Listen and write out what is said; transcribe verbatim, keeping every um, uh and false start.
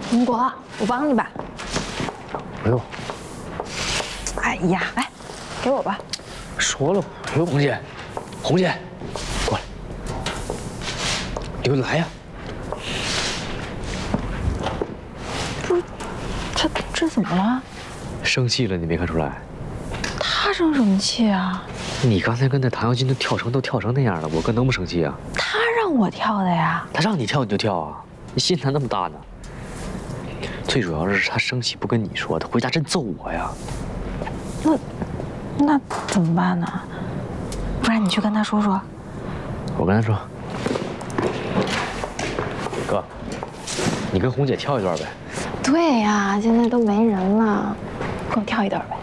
红果，我帮你吧。 不用。 哎呀，来，给我吧。 说了不用。红姐，红姐，过来，你给我来呀！ 不，这这怎么了？ 生气了，你没看出来？ 他生什么气啊？ 你刚才跟那唐瑶金都跳绳都跳成那样了，我可能不生气啊？ 他让我跳的呀。 他让你跳你就跳啊？你心才那么大呢？最主要是他生气不跟你说，他回家真揍我呀。 那那怎么办呢？不然你去跟他说说。 我跟他说，哥，你跟红姐跳一段呗。 对呀，现在都没人了，跟我跳一段呗。